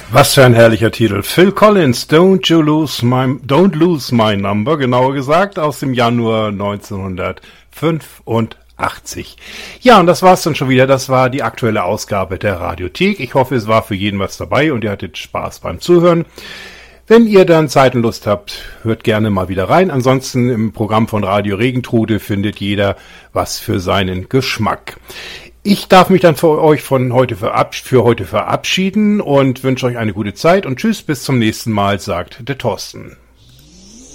Was für ein herrlicher Titel. Phil Collins, Don't Lose My Number, genauer gesagt, aus dem Januar 1985. Ja, und das war's dann schon wieder. Das war die aktuelle Ausgabe der Radiothek. Ich hoffe, es war für jeden was dabei und ihr hattet Spaß beim Zuhören. Wenn ihr dann Zeit und Lust habt, hört gerne mal wieder rein. Ansonsten im Programm von Radio Regentrude findet jeder was für seinen Geschmack. Ich darf mich dann für heute verabschieden und wünsche euch eine gute Zeit und tschüss, bis zum nächsten Mal, sagt der Thorsten.